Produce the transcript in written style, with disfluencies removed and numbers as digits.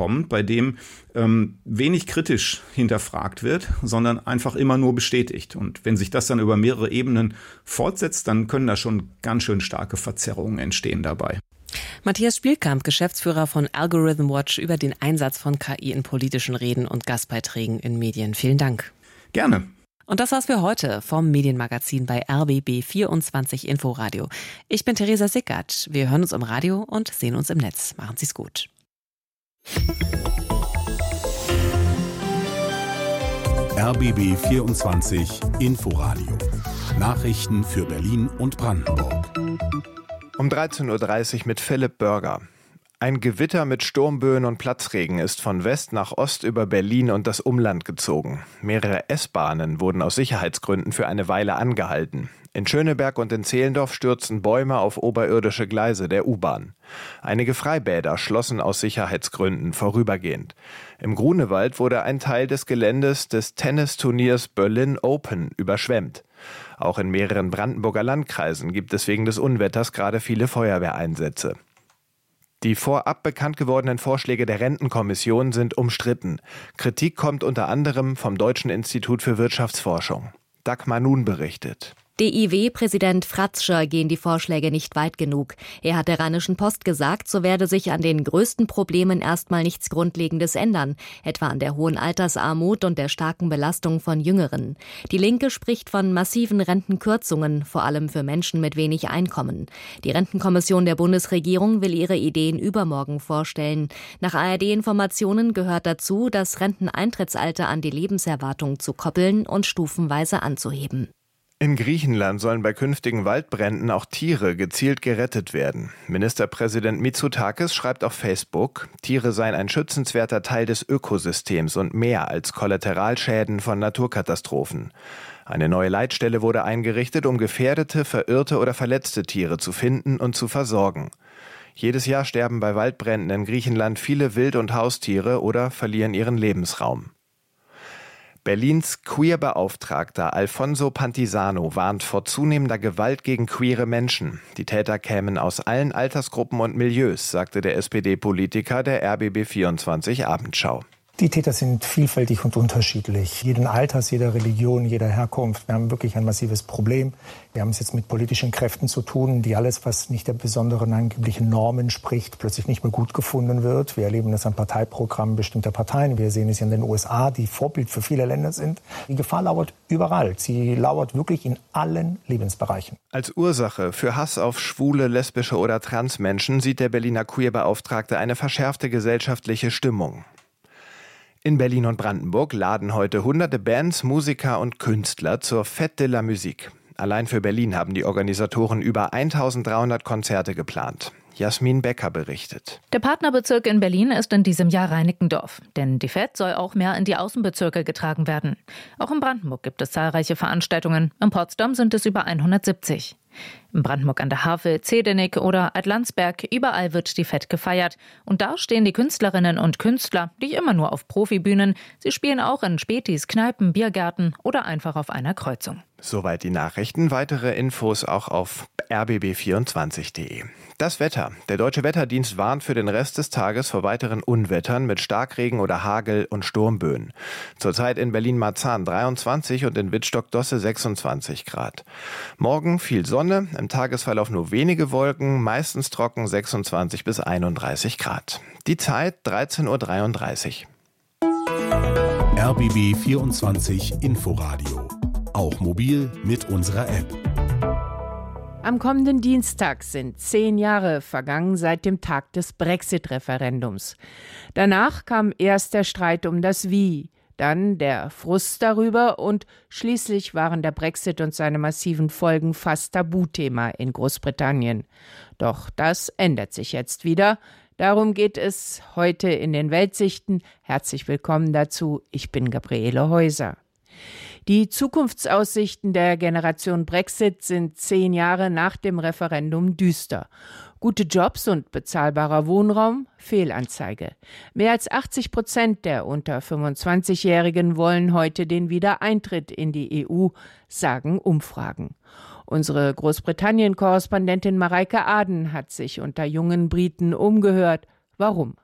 kommt, bei dem wenig kritisch hinterfragt wird, sondern einfach immer nur bestätigt. Und wenn sich das dann über mehrere Ebenen fortsetzt, dann können da schon ganz schön starke Verzerrungen entstehen dabei. Matthias Spielkamp, Geschäftsführer von Algorithm Watch, über den Einsatz von KI in politischen Reden und Gastbeiträgen in Medien. Vielen Dank. Gerne. Und das war's für heute vom Medienmagazin bei RBB 24 Inforadio. Ich bin Theresa Sickert. Wir hören uns im Radio und sehen uns im Netz. Machen Sie's gut. RBB 24 Inforadio. Nachrichten für Berlin und Brandenburg. Um 13.30 Uhr mit Philipp Börger. Ein Gewitter mit Sturmböen und Platzregen ist von West nach Ost über Berlin und das Umland gezogen. Mehrere S-Bahnen wurden aus Sicherheitsgründen für eine Weile angehalten. In Schöneberg und in Zehlendorf stürzten Bäume auf oberirdische Gleise der U-Bahn. Einige Freibäder schlossen aus Sicherheitsgründen vorübergehend. Im Grunewald wurde ein Teil des Geländes des Tennisturniers Berlin Open überschwemmt. Auch in mehreren Brandenburger Landkreisen gibt es wegen des Unwetters gerade viele Feuerwehreinsätze. Die vorab bekannt gewordenen Vorschläge der Rentenkommission sind umstritten. Kritik kommt unter anderem vom Deutschen Institut für Wirtschaftsforschung. Dagmar Nun berichtet. DIW-Präsident Fratzscher gehen die Vorschläge nicht weit genug. Er hat der Rheinischen Post gesagt, so werde sich an den größten Problemen erstmal nichts Grundlegendes ändern, etwa an der hohen Altersarmut und der starken Belastung von Jüngeren. Die Linke spricht von massiven Rentenkürzungen, vor allem für Menschen mit wenig Einkommen. Die Rentenkommission der Bundesregierung will ihre Ideen übermorgen vorstellen. Nach ARD-Informationen gehört dazu, das Renteneintrittsalter an die Lebenserwartung zu koppeln und stufenweise anzuheben. In Griechenland sollen bei künftigen Waldbränden auch Tiere gezielt gerettet werden. Ministerpräsident Mitsotakis schreibt auf Facebook, Tiere seien ein schützenswerter Teil des Ökosystems und mehr als Kollateralschäden von Naturkatastrophen. Eine neue Leitstelle wurde eingerichtet, um gefährdete, verirrte oder verletzte Tiere zu finden und zu versorgen. Jedes Jahr sterben bei Waldbränden in Griechenland viele Wild- und Haustiere oder verlieren ihren Lebensraum. Berlins Queer-Beauftragter Alfonso Pantisano warnt vor zunehmender Gewalt gegen queere Menschen. Die Täter kämen aus allen Altersgruppen und Milieus, sagte der SPD-Politiker der RBB 24 Abendschau. Die Täter sind vielfältig und unterschiedlich. Jeden Alters, jeder Religion, jeder Herkunft. Wir haben wirklich ein massives Problem. Wir haben es jetzt mit politischen Kräften zu tun, die alles, was nicht der besonderen angeblichen Normen spricht, plötzlich nicht mehr gut gefunden wird. Wir erleben das an Parteiprogrammen bestimmter Parteien. Wir sehen es in den USA, die Vorbild für viele Länder sind. Die Gefahr lauert überall. Sie lauert wirklich in allen Lebensbereichen. Als Ursache für Hass auf schwule, lesbische oder Transmenschen sieht der Berliner Queer-Beauftragte eine verschärfte gesellschaftliche Stimmung. In Berlin und Brandenburg laden heute hunderte Bands, Musiker und Künstler zur Fête de la Musique. Allein für Berlin haben die Organisatoren über 1300 Konzerte geplant. Jasmin Becker berichtet. Der Partnerbezirk in Berlin ist in diesem Jahr Reinickendorf. Denn die Fête soll auch mehr in die Außenbezirke getragen werden. Auch in Brandenburg gibt es zahlreiche Veranstaltungen. In Potsdam sind es über 170. In Brandenburg an der Havel, Zedenik oder Altlandsberg, überall wird die Fête gefeiert. Und da stehen die Künstlerinnen und Künstler nicht immer nur auf Profibühnen. Sie spielen auch in Spätis, Kneipen, Biergärten oder einfach auf einer Kreuzung. Soweit die Nachrichten. Weitere Infos auch auf rbb24.de. Das Wetter. Der Deutsche Wetterdienst warnt für den Rest des Tages vor weiteren Unwettern mit Starkregen oder Hagel und Sturmböen. Zurzeit in Berlin-Marzahn 23 und in Wittstock-Dosse 26 Grad. Morgen viel Sonne, im Tagesverlauf nur wenige Wolken, meistens trocken 26 bis 31 Grad. Die Zeit 13.33 Uhr. RBB 24 Inforadio. Auch mobil mit unserer App. Am kommenden Dienstag sind 10 Jahre vergangen seit dem Tag des Brexit-Referendums. Danach kam erst der Streit um das Wie, dann der Frust darüber und schließlich waren der Brexit und seine massiven Folgen fast Tabuthema in Großbritannien. Doch das ändert sich jetzt wieder. Darum geht es heute in den Weltsichten. Herzlich willkommen dazu. Ich bin Gabriele Häuser. Die Zukunftsaussichten der Generation Brexit sind 10 Jahre nach dem Referendum düster. Gute Jobs und bezahlbarer Wohnraum, Fehlanzeige. Mehr als 80% der unter 25-Jährigen wollen heute den Wiedereintritt in die EU, sagen Umfragen. Unsere Großbritannien-Korrespondentin Mareike Aden hat sich unter jungen Briten umgehört. Warum?